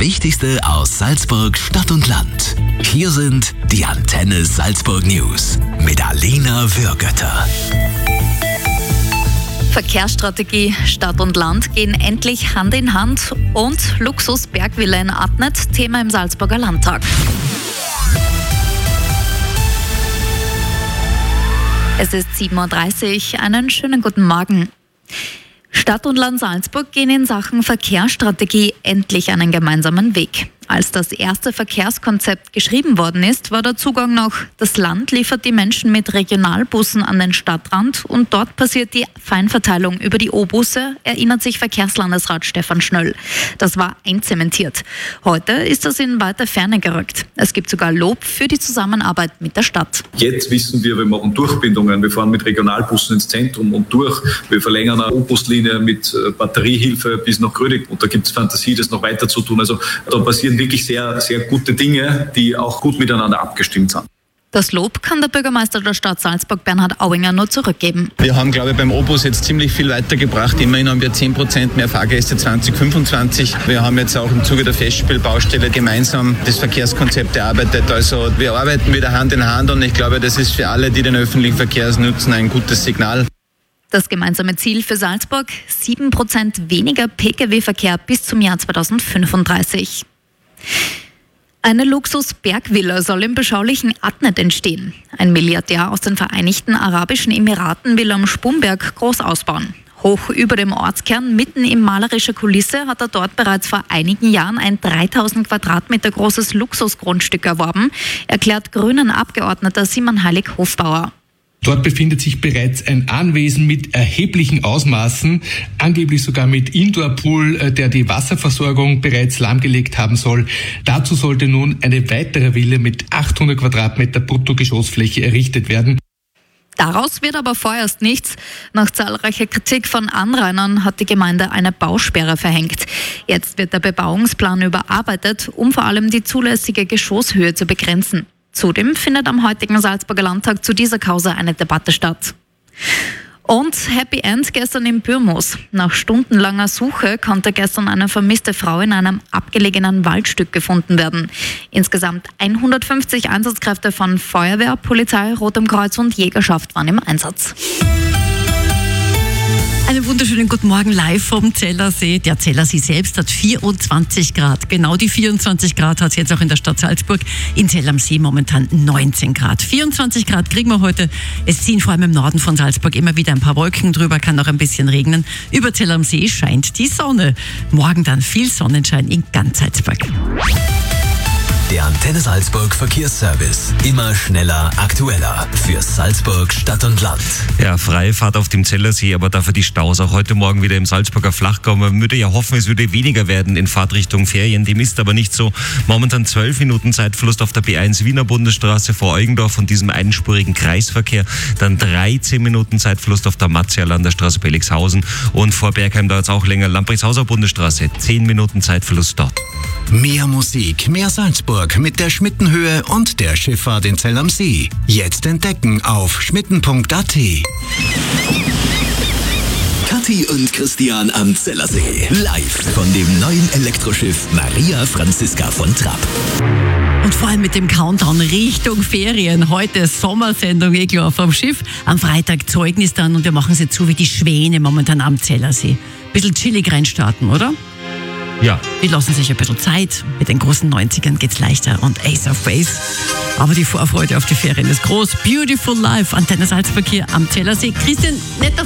Wichtigste aus Salzburg, Stadt und Land. Hier sind die Antenne Salzburg News mit Alena Würgötter. Verkehrsstrategie Stadt und Land gehen endlich Hand in Hand und Luxus-Bergvilla in Adnet, Thema im Salzburger Landtag. Es ist 7:30 Uhr, einen schönen guten Morgen. Stadt und Land Salzburg gehen in Sachen Verkehrsstrategie endlich einen gemeinsamen Weg. Als das erste Verkehrskonzept geschrieben worden ist, war der Zugang noch: Das Land liefert die Menschen mit Regionalbussen an den Stadtrand und dort passiert die Feinverteilung über die O-Busse, erinnert sich Verkehrslandesrat Stefan Schnöll. Das war einzementiert. Heute ist das in weiter Ferne gerückt. Es gibt sogar Lob für die Zusammenarbeit mit der Stadt. Jetzt wissen wir machen Durchbindungen. Wir fahren mit Regionalbussen ins Zentrum und durch. Wir verlängern eine O-Buslinie mit Batteriehilfe bis nach Grödig. Und da gibt es Fantasie, das noch weiter zu tun. Also da passieren wirklich sehr, sehr gute Dinge, die auch gut miteinander abgestimmt sind. Das Lob kann der Bürgermeister der Stadt Salzburg, Bernhard Auinger, nur zurückgeben. Wir haben, glaube ich, beim O-Bus jetzt ziemlich viel weitergebracht. Immerhin haben wir 10% mehr Fahrgäste 2025. Wir haben jetzt auch im Zuge der Festspielbaustelle gemeinsam das Verkehrskonzept erarbeitet. Also wir arbeiten wieder Hand in Hand und ich glaube, das ist für alle, die den öffentlichen Verkehr nutzen, ein gutes Signal. Das gemeinsame Ziel für Salzburg: 7% weniger Pkw-Verkehr bis zum Jahr 2035. Eine Luxus-Bergvilla soll im beschaulichen Adnet entstehen. Ein Milliardär aus den Vereinigten Arabischen Emiraten will am Spumberg groß ausbauen. Hoch über dem Ortskern, mitten in malerischer Kulisse, hat er dort bereits vor einigen Jahren ein 3000 Quadratmeter großes Luxusgrundstück erworben, erklärt Grünen Abgeordneter Simon Heilig-Hofbauer. Dort befindet sich bereits ein Anwesen mit erheblichen Ausmaßen, angeblich sogar mit Indoor-Pool, der die Wasserversorgung bereits lahmgelegt haben soll. Dazu sollte nun eine weitere Villa mit 800 Quadratmeter Bruttogeschossfläche errichtet werden. Daraus wird aber vorerst nichts. Nach zahlreicher Kritik von Anrainern hat die Gemeinde eine Bausperre verhängt. Jetzt wird der Bebauungsplan überarbeitet, um vor allem die zulässige Geschosshöhe zu begrenzen. Zudem findet am heutigen Salzburger Landtag zu dieser Causa eine Debatte statt. Und Happy End gestern in Bürmoos. Nach stundenlanger Suche konnte gestern eine vermisste Frau in einem abgelegenen Waldstück gefunden werden. Insgesamt 150 Einsatzkräfte von Feuerwehr, Polizei, Rotem Kreuz und Jägerschaft waren im Einsatz. Einen wunderschönen guten Morgen live vom Zellersee. Der Zellersee selbst hat 24 Grad. Genau die 24 Grad hat es jetzt auch in der Stadt Salzburg. In Zell am See momentan 19 Grad. 24 Grad kriegen wir heute. Es ziehen vor allem im Norden von Salzburg immer wieder ein paar Wolken drüber, kann auch ein bisschen regnen. Über Zell am See scheint die Sonne. Morgen dann viel Sonnenschein in ganz Salzburg. Der Antenne Salzburg Verkehrsservice. Immer schneller, aktueller. Für Salzburg, Stadt und Land. Ja, freie Fahrt auf dem Zellersee, aber dafür die Staus auch heute Morgen wieder im Salzburger Flachgau. Man würde ja hoffen, es würde weniger werden in Fahrtrichtung Ferien. Dem ist aber nicht so. Momentan 12 Minuten Zeitverlust auf der B1 Wiener Bundesstraße vor Eugendorf von diesem einspurigen Kreisverkehr. Dann 13 Minuten Zeitverlust auf der Matzialanderstraße Bellixhausen. Und vor Bergheim dauert es auch länger. Lamprechtshauser Bundesstraße, 10 Minuten Zeitverlust dort. Mehr Musik, mehr Salzburg mit der Schmittenhöhe und der Schifffahrt in Zell am See. Jetzt entdecken auf schmitten.at. Kathi und Christian am Zellersee. Live von dem neuen Elektroschiff Maria Franziska von Trapp. Und vor allem mit dem Countdown Richtung Ferien. Heute Sommersendung, klar, vom Schiff. Am Freitag Zeugnis dann und wir machen es jetzt so wie die Schwäne momentan am Zellersee. Bisschen chillig reinstarten, oder? Ja. Die lassen sich ein bisschen Zeit. Mit den großen 90ern geht's leichter und Ace of Base. Aber die Vorfreude auf die Ferien ist groß. Beautiful Life, Antenne Salzburg hier am Zellersee. Christian, netter